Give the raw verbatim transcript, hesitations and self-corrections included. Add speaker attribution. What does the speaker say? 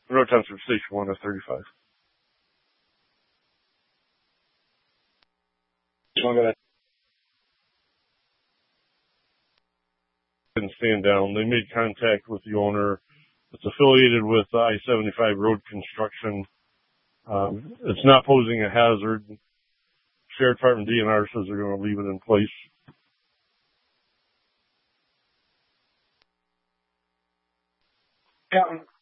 Speaker 1: Monroe Township Station one of thirty-five. Didn't stand down. They made contact with the owner. It's affiliated with I seventy-five road construction. Um, it's not posing a hazard. Sheriff Department D N R says they're going to leave it in place.
Speaker 2: Yeah.